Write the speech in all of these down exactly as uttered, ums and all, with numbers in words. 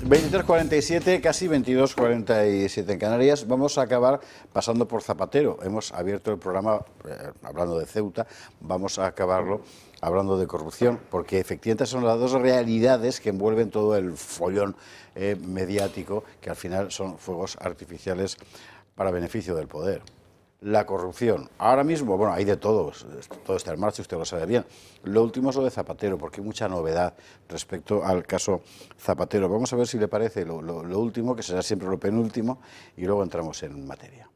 veintitrés cuarenta y siete, casi veintidós cuarenta y siete en Canarias. Vamos a acabar pasando por Zapatero. Hemos abierto el programa eh, hablando de Ceuta, vamos a acabarlo hablando de corrupción, porque efectivamente son las dos realidades que envuelven todo el follón eh, mediático, que al final son fuegos artificiales para beneficio del poder. La corrupción. Ahora mismo, bueno, hay de todo, todo está en marcha, usted lo sabe bien. Lo último es lo de Zapatero, porque hay mucha novedad respecto al caso Zapatero. Vamos a ver si le parece lo, lo, lo último, que será siempre lo penúltimo, y luego entramos en materia.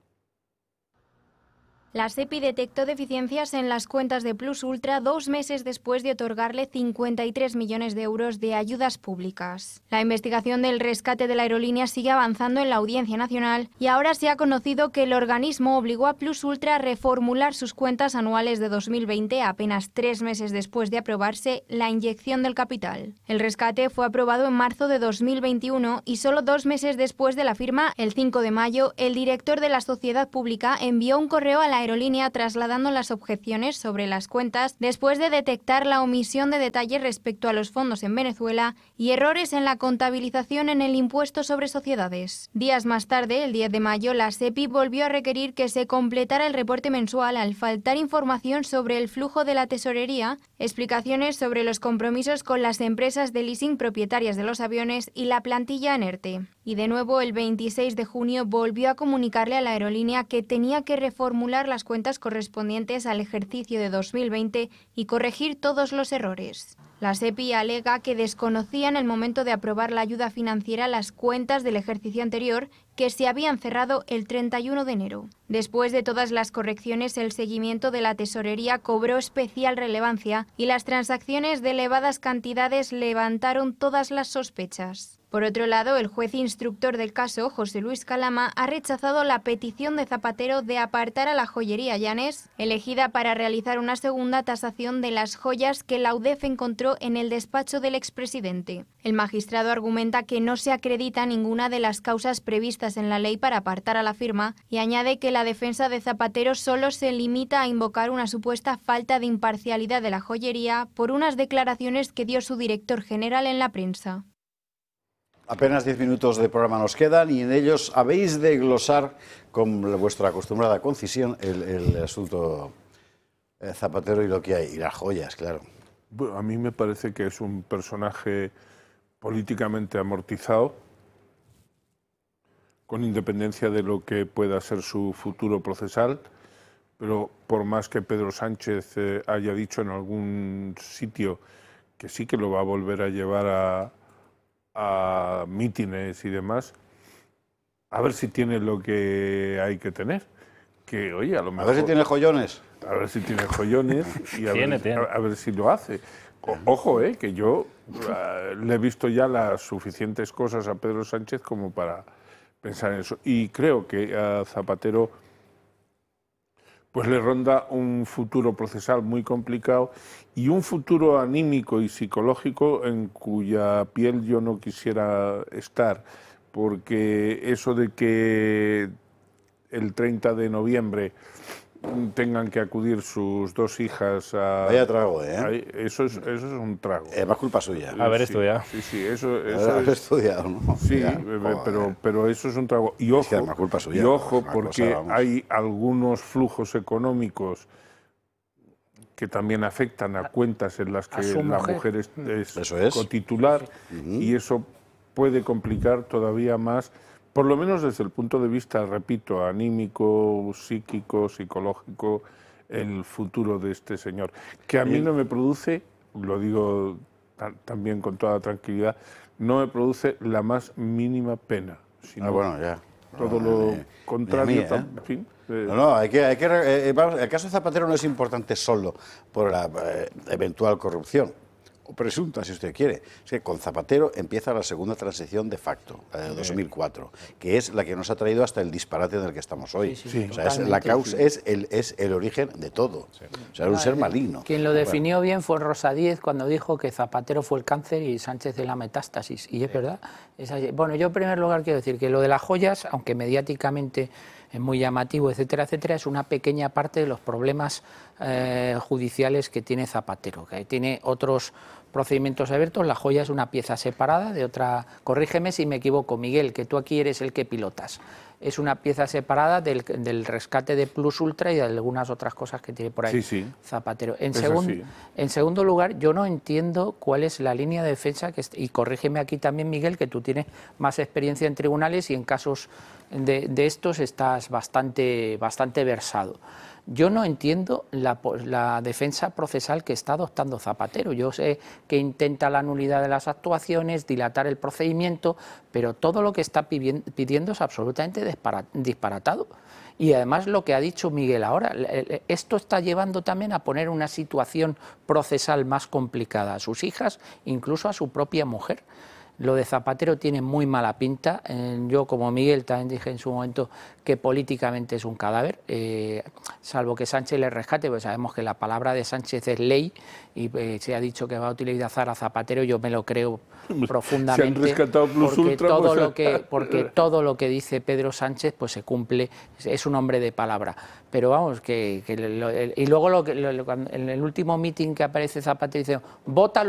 La SEPI detectó deficiencias en las cuentas de Plus Ultra dos meses después de otorgarle cincuenta y tres millones de euros de ayudas públicas. La investigación del rescate de la aerolínea sigue avanzando en la Audiencia Nacional y ahora se ha conocido que el organismo obligó a Plus Ultra a reformular sus cuentas anuales de dos mil veinte apenas tres meses después de aprobarse la inyección del capital. El rescate fue aprobado en marzo de dos mil veintiuno y solo dos meses después de la firma, el cinco de mayo, el director de la sociedad pública envió un correo a la aerolínea trasladando las objeciones sobre las cuentas después de detectar la omisión de detalles respecto a los fondos en Venezuela y errores en la contabilización en el impuesto sobre sociedades. Días más tarde, el diez de mayo, la SEPI volvió a requerir que se completara el reporte mensual al faltar información sobre el flujo de la tesorería, explicaciones sobre los compromisos con las empresas de leasing propietarias de los aviones y la plantilla en ERTE. Y de nuevo, el veintiséis de junio volvió a comunicarle a la aerolínea que tenía que reformular las cuentas correspondientes al ejercicio de dos mil veinte y corregir todos los errores. La SEPI alega que desconocía en el momento de aprobar la ayuda financiera las cuentas del ejercicio anterior que se habían cerrado el treinta y uno de enero. Después de todas las correcciones, el seguimiento de la tesorería cobró especial relevancia y las transacciones de elevadas cantidades levantaron todas las sospechas. Por otro lado, el juez instructor del caso, José Luis Calama, ha rechazado la petición de Zapatero de apartar a la joyería Llanes, elegida para realizar una segunda tasación de las joyas que la U D E F encontró en el despacho del expresidente. El magistrado argumenta que no se acredita ninguna de las causas previstas en la ley para apartar a la firma y añade que la defensa de Zapatero solo se limita a invocar una supuesta falta de imparcialidad de la joyería por unas declaraciones que dio su director general en la prensa. Apenas diez minutos de programa nos quedan y en ellos habéis de glosar con vuestra acostumbrada concisión el, el asunto eh, Zapatero y lo que hay, y las joyas, claro. Bueno, a mí me parece que es un personaje políticamente amortizado, con independencia de lo que pueda ser su futuro procesal, pero por más que Pedro Sánchez eh, haya dicho en algún sitio que sí que lo va a volver a llevar a a mítines y demás, a ver si tiene lo que hay que tener. Que, oye, a lo mejor... A ver si tiene joyones. A ver si tiene joyones y a, tiene, ver, tiene. A, a ver si lo hace. O, ojo, eh, que yo uh, le he visto ya las suficientes cosas a Pedro Sánchez como para pensar en eso. Y creo que a Zapatero pues le ronda un futuro procesal muy complicado y un futuro anímico y psicológico en cuya piel yo no quisiera estar, porque eso de que el treinta de noviembre tengan que acudir sus dos hijas a... Vaya trago, ¿eh? A, eso, es, eso es un trago. Es más culpa suya. Haber estudiado. Sí, sí, eso, eso Haber es... estudiado, ¿no? Sí, Ya, pero, pero eso es un trago. Y ojo, es que es más culpa suya, y ojo es una porque cosa, hay algunos flujos económicos que también afectan a cuentas en las que la mujer, mujer es, es, eso es cotitular, uh-huh. Y eso puede complicar todavía más, por lo menos desde el punto de vista, repito, anímico, psíquico, psicológico, el futuro de este señor. Que a mí no me produce, lo digo también con toda tranquilidad, no me produce la más mínima pena. Sino ah, bueno, ya. Todo no, lo ni, contrario. Ni mí, ¿eh? En fin, eh. No, no, hay que, hay que eh, vamos, el caso Zapatero no es importante solo por la eh, eventual corrupción, o presunta, si usted quiere. Es que con Zapatero empieza la segunda transición de facto, la de dos mil cuatro, que es la que nos ha traído hasta el disparate en el que estamos hoy. Sí, sí, o sea, es la causa, sí. es, el, es el origen de todo. Sí. O sea, era un ser maligno. Quien lo definió bueno. bien fue Rosa Díez cuando dijo que Zapatero fue el cáncer y Sánchez de la metástasis. Y es sí. verdad. Es así. Bueno, yo en primer lugar quiero decir que lo de las joyas, aunque mediáticamente es muy llamativo, etcétera, etcétera, es una pequeña parte de los problemas eh, judiciales que tiene Zapatero, que tiene otros procedimientos abiertos, la joya es una pieza separada de otra. Corrígeme si me equivoco, Miguel, que tú aquí eres el que pilotas. Es una pieza separada del, del rescate de Plus Ultra y de algunas otras cosas que tiene por ahí sí, sí. Zapatero. En, Es segun, así. en segundo lugar, yo no entiendo cuál es la línea de defensa, que, y corrígeme aquí también, Miguel, que tú tienes más experiencia en tribunales y en casos de, de estos estás bastante, bastante versado. Yo no entiendo la, la defensa procesal que está adoptando Zapatero. Yo sé que intenta la nulidad de las actuaciones, dilatar el procedimiento, pero todo lo que está pidiendo es absolutamente disparatado. Y además lo que ha dicho Miguel ahora, esto está llevando también a poner una situación procesal más complicada a sus hijas, incluso a su propia mujer. Lo de Zapatero tiene muy mala pinta. Yo, como Miguel, también dije en su momento que políticamente es un cadáver, eh, salvo que Sánchez le rescate, pues sabemos que la palabra de Sánchez es ley y eh, se ha dicho que va a utilizar a Zapatero, yo me lo creo profundamente. Se han rescatado Plus porque Ultra, todo pues... lo que porque todo lo que dice Pedro Sánchez pues se cumple, es un hombre de palabra. Pero vamos, que, que lo, y luego lo que, lo, en el último mitin que aparece Zapatero dice, vota